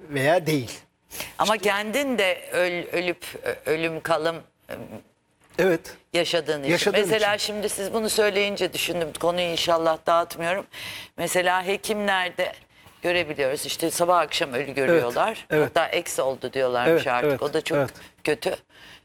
veya değil. Ama kendin de ölüp ölüm kalım Evet. yaşadığın için. Yaşadığım Mesela için. şimdi siz bunu söyleyince düşündüm. Konuyu inşallah dağıtmıyorum. Mesela hekimlerde görebiliyoruz. İşte sabah akşam ölü görüyorlar. evet. Hatta eksi oldu diyorlarmış Evet, artık. evet, O da çok evet. kötü.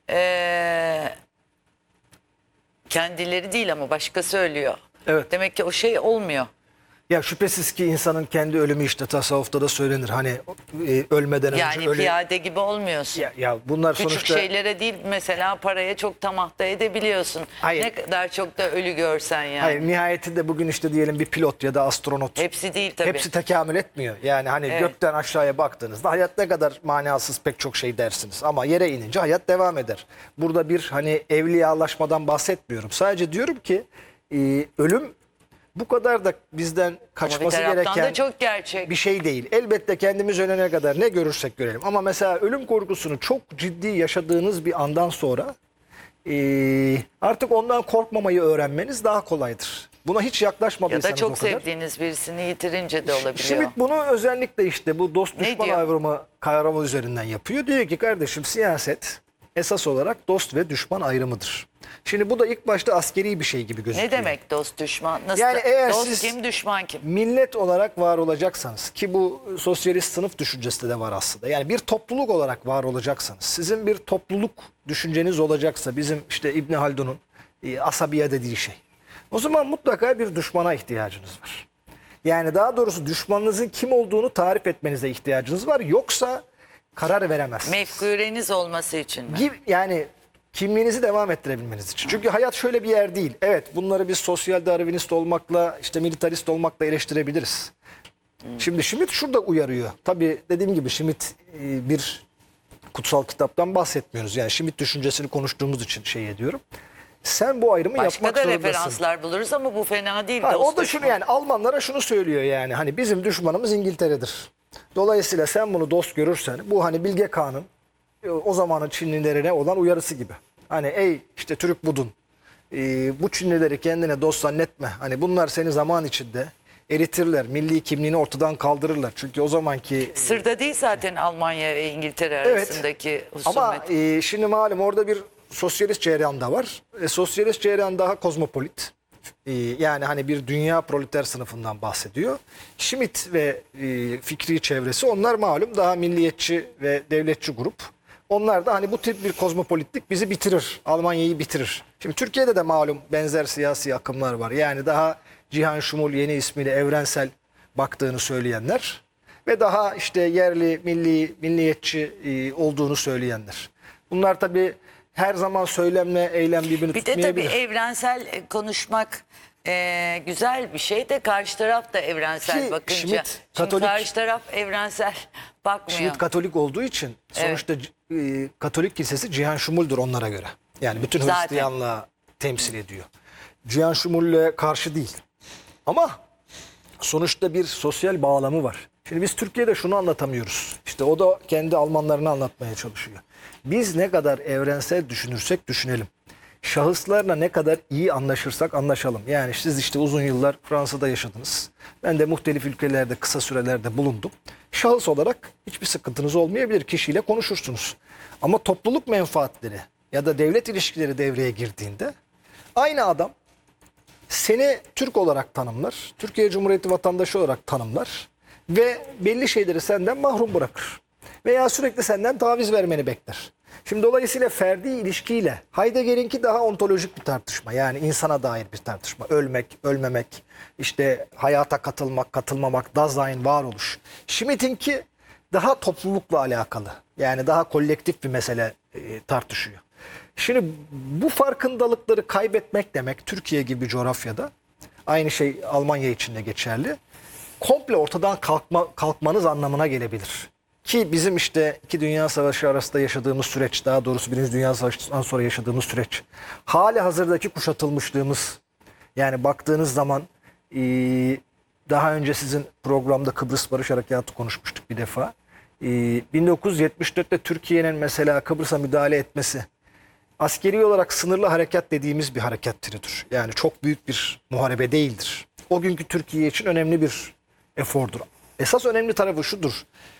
Kendileri değil ama başkası ölüyor. Evet. Demek ki o şey olmuyor. Ya şüphesiz ki insanın kendi ölümü işte tasavvufta da söylenir. Hani ölmeden önce Yani öyle. piyade gibi olmuyorsun. Ya bunlar Küçük sonuçta şeylere değil, mesela paraya çok tamahta edebiliyorsun. Hayır. Ne kadar çok da ölü görsen yani. hayır, nihayetinde bugün işte diyelim bir pilot ya da astronot. Hepsi değil tabii. Hepsi tekamül etmiyor. Yani hani Evet. gökten aşağıya baktığınızda hayat ne kadar manasız pek çok şey dersiniz. Ama yere inince hayat devam eder. Burada bir hani evliyalaşmadan bahsetmiyorum. Sadece diyorum ki ölüm bu kadar da bizden Ama bir kaçması taraftan gereken da çok gerçek. bir şey değil. Elbette kendimiz ölene kadar ne görürsek görelim. Ama mesela ölüm korkusunu çok ciddi yaşadığınız bir andan sonra artık ondan korkmamayı öğrenmeniz daha kolaydır. Buna hiç Ya yaklaşmadıysanız da çok o kadar. sevdiğiniz birisini yitirince de olabiliyor. Schmidt bunu özellikle işte bu dost Ne düşman diyor? kavramı üzerinden yapıyor. Diyor ki kardeşim siyaset esas olarak dost ve düşman ayrımıdır. Şimdi bu da ilk başta askeri bir şey gibi gözüküyor. Ne demek dost düşman? Nasıl? Yani eğer dost siz- kim, düşman kim? Millet olarak var olacaksanız ki bu sosyalist sınıf düşüncesi de var aslında. Yani bir topluluk olarak var olacaksanız, sizin bir topluluk düşünceniz olacaksa bizim işte İbn Haldun'un asabiye dediği şey. O zaman mutlaka bir düşmana ihtiyacınız var. Yani daha doğrusu düşmanınızın kim olduğunu tarif etmenize ihtiyacınız var. Yoksa karar veremezsiniz. Mefkureniz olması için mi? Yani kimliğinizi devam ettirebilmeniz için. Çünkü hayat şöyle bir yer değil. Evet, bunları biz sosyal darwinist olmakla, işte militarist olmakla eleştirebiliriz. Şimdi Schmidt şurada uyarıyor. Tabii dediğim gibi Schmidt bir kutsal kitaptan bahsetmiyoruz. Yani Schmidt düşüncesini konuştuğumuz için şey ediyorum. Sen bu ayrımı Başka yapmak da zorundasın. referanslar buluruz ama bu fena değil. Ha, dost o da şunu düşman. yani Almanlara şunu söylüyor yani hani bizim düşmanımız İngiltere'dir. Dolayısıyla sen bunu dost görürsen bu hani Bilge Kağan'ın o zamanın Çinlilerine olan uyarısı gibi. Hani ey işte Türk budun bu Çinlileri kendine dost zannetme. Hani bunlar seni zaman içinde eritirler. Milli kimliğini ortadan kaldırırlar. Çünkü o zamanki Sırda değil zaten Almanya ve İngiltere arasındaki husumet. ama şimdi malum orada bir sosyalist cereyan da var. Sosyalist cereyan daha kozmopolit. Yani hani bir dünya proleter sınıfından bahsediyor. Schmidt ve fikri çevresi onlar malum daha milliyetçi ve devletçi grup. Onlar da hani bu tip bir kozmopolitlik bizi bitirir. Almanya'yı bitirir. Şimdi Türkiye'de de malum benzer siyasi akımlar var. Yani daha Cihan Şumul yeni ismiyle evrensel baktığını söyleyenler ve daha işte yerli, milliyetçi olduğunu söyleyenler. Bunlar tabii her zaman söylemle eylem birbirini Bir de tabii tutmayabilir. evrensel konuşmak güzel bir şey de karşı taraf da evrensel Ki bakınca. Schmidt, Şimdi Katolik- karşı taraf evrensel bakmıyor. Schmidt Katolik olduğu için sonuçta Katolik kilisesi Cihan Şumul'dur onlara göre. Yani bütün Zaten. Hristiyanlığı temsil ediyor. Cihan Şumul'le karşı değil. Ama sonuçta bir sosyal bağlamı var. Şimdi biz Türkiye'de şunu anlatamıyoruz. İşte o da kendi Almanlarını anlatmaya çalışıyor. Biz ne kadar evrensel düşünürsek düşünelim. Şahıslarla ne kadar iyi anlaşırsak anlaşalım. Yani siz işte uzun yıllar Fransa'da yaşadınız. Ben de muhtelif ülkelerde kısa sürelerde bulundum. Şahıs olarak hiçbir sıkıntınız olmayabilir. Kişiyle konuşursunuz. Ama topluluk menfaatleri ya da devlet ilişkileri devreye girdiğinde aynı adam seni Türk olarak tanımlar, Türkiye Cumhuriyeti vatandaşı olarak tanımlar ve belli şeyleri senden mahrum bırakır. Veya sürekli senden taviz vermeni bekler. Şimdi dolayısıyla ferdi ilişkiyle Heidegger'inki daha ontolojik bir tartışma. Yani insana dair bir tartışma. Ölmek, ölmemek, işte hayata katılmak, katılmamak, Dasein, varoluş. Schmidt'inki daha toplulukla alakalı. Yani daha kolektif bir mesele tartışıyor. Şimdi bu farkındalıkları kaybetmek demek Türkiye gibi coğrafyada aynı şey Almanya için de geçerli. Komple ortadan kalkmanız anlamına gelebilir. Ki bizim işte iki Dünya Savaşı arasında yaşadığımız süreç, daha doğrusu Birinci Dünya Savaşı'ndan sonra yaşadığımız süreç, hali hazırdaki kuşatılmışlığımız, yani baktığınız zaman daha önce sizin programda Kıbrıs Barış Harekatı konuşmuştuk bir defa. 1974'te Türkiye'nin mesela Kıbrıs'a müdahale etmesi, askeri olarak sınırlı harekat dediğimiz bir harekat türüdür. Yani çok büyük bir muharebe değildir. O günkü Türkiye için önemli bir efordur. Esas önemli tarafı şudur.